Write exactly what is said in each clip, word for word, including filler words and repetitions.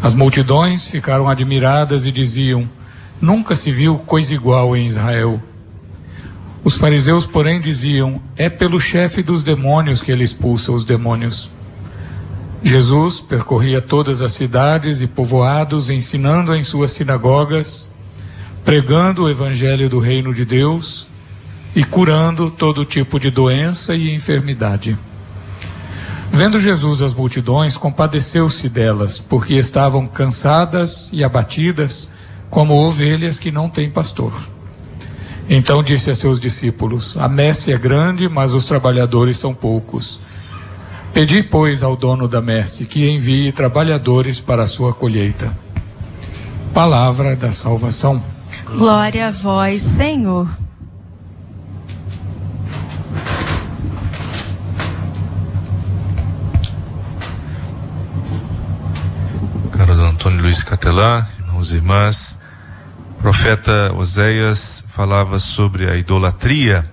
As multidões ficaram admiradas e diziam: nunca se viu coisa igual em Israel. Os fariseus, porém, diziam: é pelo chefe dos demônios que ele expulsa os demônios. Jesus percorria todas as cidades e povoados, ensinando em suas sinagogas, pregando o evangelho do reino de Deus e curando todo tipo de doença e enfermidade. Vendo Jesus as multidões, compadeceu-se delas, porque estavam cansadas e abatidas, como ovelhas que não têm pastor. Então disse a seus discípulos: a messe é grande, mas os trabalhadores são poucos. Pedi, pois, ao dono da messe que envie trabalhadores para a sua colheita. Palavra da salvação. Glória a vós, Senhor. Caro Dom Antônio Luiz Catelã, irmãos e irmãs, o profeta Oséias falava sobre a idolatria,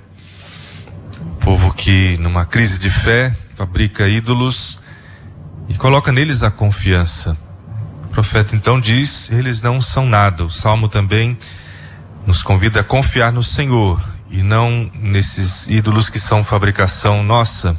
o povo que numa crise de fé fabrica ídolos e coloca neles a confiança. O profeta então diz: eles não são nada. O Salmo também nos convida a confiar no Senhor e não nesses ídolos que são fabricação nossa.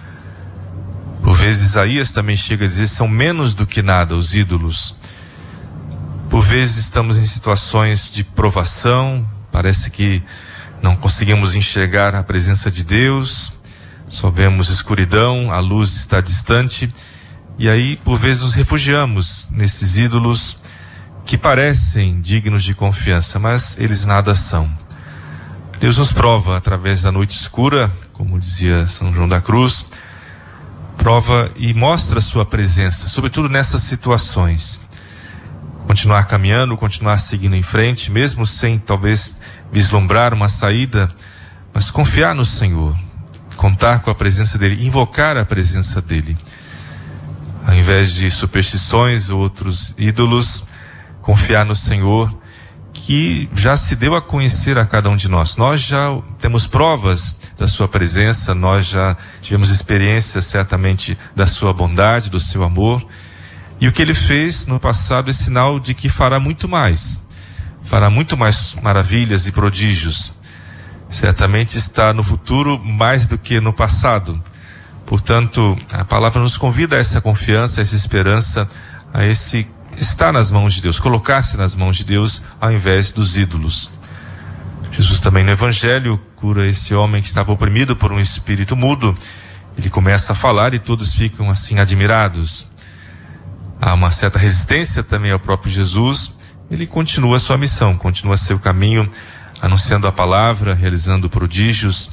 Por vezes Isaías também chega a dizer: são menos do que nada os ídolos. Por vezes estamos em situações de provação, parece que não conseguimos enxergar a presença de Deus, só vemos escuridão, a luz está distante, e aí por vezes nos refugiamos nesses ídolos que parecem dignos de confiança, mas eles nada são. Deus nos prova através da noite escura, como dizia São João da Cruz, prova e mostra a sua presença, sobretudo nessas situações. Continuar caminhando, continuar seguindo em frente, mesmo sem talvez vislumbrar uma saída, mas confiar no Senhor, contar com a presença dEle, invocar a presença dEle. Ao invés de superstições ou outros ídolos, confiar no Senhor, que já se deu a conhecer a cada um de nós. Nós já temos provas da sua presença, nós já tivemos experiência certamente da sua bondade, do seu amor, e o que ele fez no passado é sinal de que fará muito mais, fará muito mais maravilhas e prodígios. Certamente está no futuro mais do que no passado. Portanto, a palavra nos convida a essa confiança, a essa esperança, a esse estar nas mãos de Deus, colocar-se nas mãos de Deus ao invés dos ídolos. Jesus também no Evangelho cura esse homem que estava oprimido por um espírito mudo. Ele começa a falar e todos ficam assim admirados. Há uma certa resistência também ao próprio Jesus. Ele continua a sua missão, continua seu caminho, anunciando a palavra, realizando prodígios,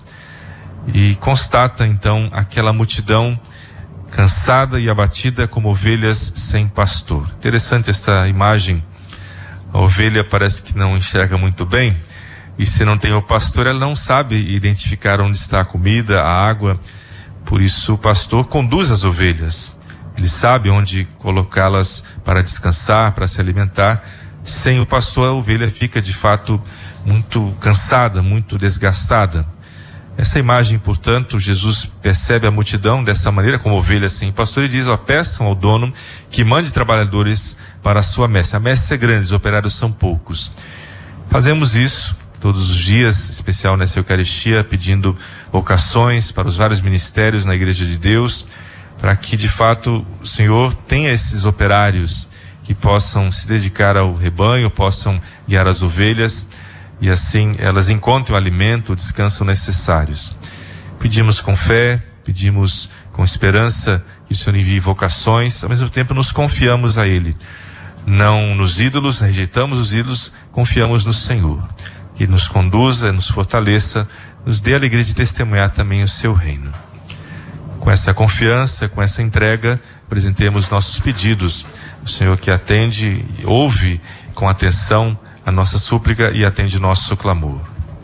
e constata então aquela multidão cansada e abatida como ovelhas sem pastor. Interessante esta imagem. A ovelha parece que não enxerga muito bem, e se não tem o pastor, ela não sabe identificar onde está a comida, a água. Por isso o pastor conduz as ovelhas. Ele sabe onde colocá-las para descansar, para se alimentar. Sem o pastor, a ovelha fica de fato muito cansada, muito desgastada. Essa imagem, portanto, Jesus percebe a multidão dessa maneira, como ovelha sem pastor, e diz: ó, peçam ao dono que mande trabalhadores para a sua messe. A messe é grande, os operários são poucos. Fazemos isso todos os dias, em especial nessa Eucaristia, pedindo vocações para os vários ministérios na Igreja de Deus, para que de fato o Senhor tenha esses operários que possam se dedicar ao rebanho, possam guiar as ovelhas, e assim elas encontrem o alimento, o descanso necessários. Pedimos com fé, pedimos com esperança que o Senhor envie vocações, ao mesmo tempo nos confiamos a Ele. Não nos ídolos, rejeitamos os ídolos, confiamos no Senhor. Que nos conduza, nos fortaleça, nos dê a alegria de testemunhar também o seu reino. Com essa confiança, com essa entrega, apresentemos nossos pedidos. O Senhor que atende, ouve com atenção a nossa súplica e atende nosso clamor.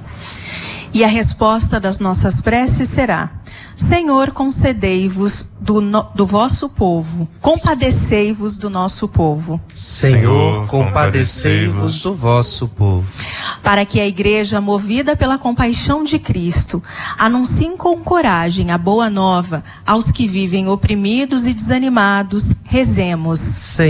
E a resposta das nossas preces será: Senhor, concedei-vos do, no, do vosso povo, compadecei-vos do nosso povo. Senhor, compadecei-vos do vosso povo. Para que a Igreja, movida pela compaixão de Cristo, anuncie com coragem a boa nova aos que vivem oprimidos e desanimados, rezemos.